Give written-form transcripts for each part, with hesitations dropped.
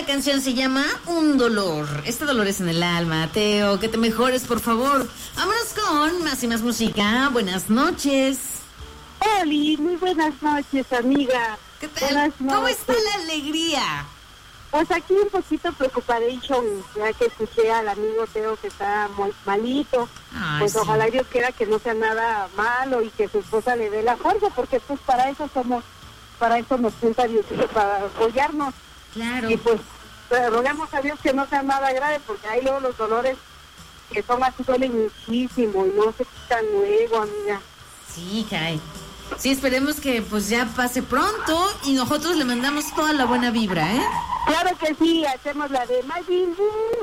la canción se llama Un Dolor. Este dolor es en el alma. Teo, que te mejores, por favor. Vámonos con más y más música. Buenas noches. Oli, muy buenas noches, amiga. ¿Qué tal? ¿Cómo está la alegría? Pues aquí un poquito preocupadation, ya que escuché al amigo Teo que está muy malito. Ay, pues sí. ojalá Dios quiera que no sea nada malo y que su esposa le dé la fuerza, porque pues para eso nos junta Diosito, para apoyarnos. Claro. Y pues rogamos a Dios que no sea nada grave, porque ahí luego los dolores que son así duelen muchísimo y no se quitan luego, amiga. Sí, caray. Sí, esperemos que pues ya pase pronto y nosotros le mandamos toda la buena vibra, ¿eh? Claro que sí, hacemos la de Majin.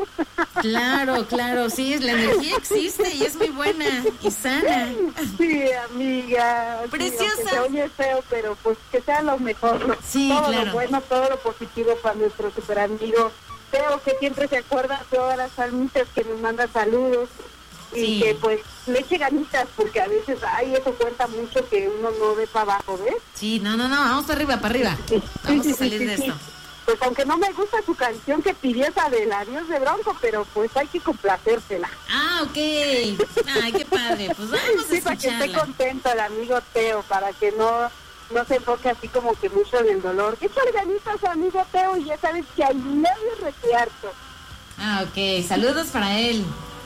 Claro, sí, la energía existe y es muy buena y sana. Sí, amiga. Preciosa. Sí, se oye feo, pero pues que sea lo mejor, ¿no? Sí, todo claro. lo bueno, todo lo positivo para nuestro super amigo Teo, que siempre se acuerda de todas las almitas que nos manda saludos. Y Sí. que pues le eche ganitas, porque a veces, eso cuenta mucho que uno no ve para abajo, ¿ves? Sí, no, vamos para arriba. Sí. Vamos Sí, a salir de sí. esto. Pues aunque no me gusta su canción que pidió, esa del Adiós de Bronco, pero pues hay que complacérsela. Ah, ok. Ay, qué padre. Pues vamos a Sí, para que esté escucharla. contento el amigo Teo, para que no se enfoque así como que mucho en el dolor. Échale ganitas, amigo Teo, y ya sabes que hay nadie recierto. Ah, ok. Saludos para él.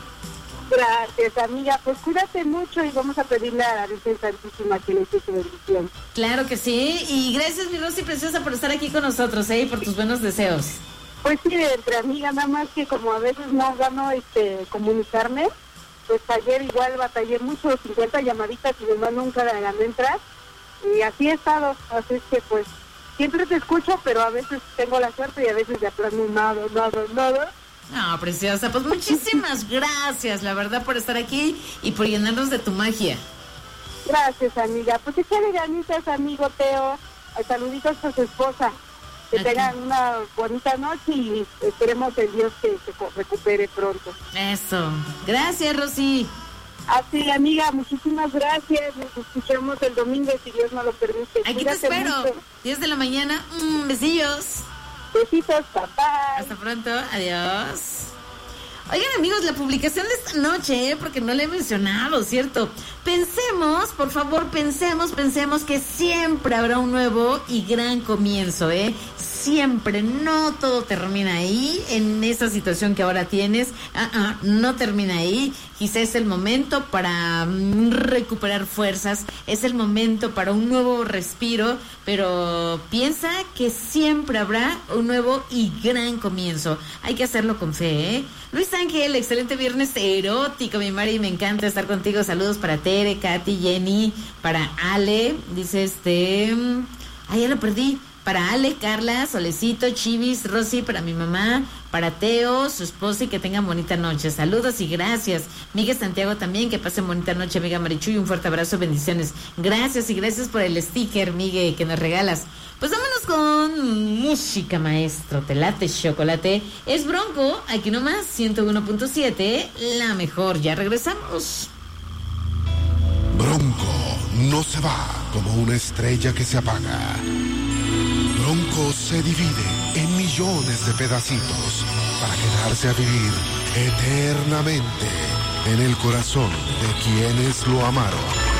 Gracias, amiga. Pues cuídate mucho y vamos a pedirle a la Virgen Santísima que le eche su bendición. Claro que sí. Y gracias, mi Rosy preciosa, por estar aquí con nosotros, ¿eh? Y por tus buenos deseos. Pues sí, entre amigas, nada más que como a veces no gano comunicarme, pues ayer igual batallé mucho, 50 llamaditas y demás nunca la gané entrar. Y así he estado, así es que pues siempre te escucho, pero a veces tengo la suerte y a veces de plano nada. No, preciosa, pues muchísimas gracias, la verdad, por estar aquí y por llenarnos de tu magia. Gracias, amiga. Pues échale ganitas, amigo Teo. Saluditos a su esposa. Que Aquí. tengan una bonita noche y esperemos en Dios que se recupere pronto. Eso. Gracias, Rosy. Así, amiga, muchísimas gracias. Nos escuchamos el domingo, si Dios nos lo permite. Aquí Cuídate te espero. mucho. 10 de la mañana. Besillos. Besitos, papá. Hasta pronto. Adiós. Oigan, amigos, la publicación de esta noche, porque no la he mencionado, ¿cierto? Pensemos, por favor, pensemos que siempre habrá un nuevo y gran comienzo, ¿eh? Siempre, no todo termina ahí, en esa situación que ahora tienes, no termina ahí. Quizá es el momento para recuperar fuerzas, es el momento para un nuevo respiro, pero piensa que siempre habrá un nuevo y gran comienzo. Hay que hacerlo con fe, ¿eh? Luis Ángel, excelente viernes erótico, mi Mari, me encanta estar contigo. Saludos para Tere, Katy, Jenny, para Ale, dice ya lo perdí. Para Ale, Carla, Solecito, Chivis, Rosy, para mi mamá, para Teo, su esposa, y que tengan bonita noche. Saludos y gracias. Miguel Santiago también, que pasen bonita noche, amiga Marichuy, un fuerte abrazo, bendiciones. Gracias y gracias por el sticker, Miguel, que nos regalas. Pues vámonos con música, maestro. Te late chocolate. Es Bronco, aquí nomás, 101.7, la mejor. Ya regresamos. Bronco no se va como una estrella que se apaga. Bronco se divide en millones de pedacitos para quedarse a vivir eternamente en el corazón de quienes lo amaron.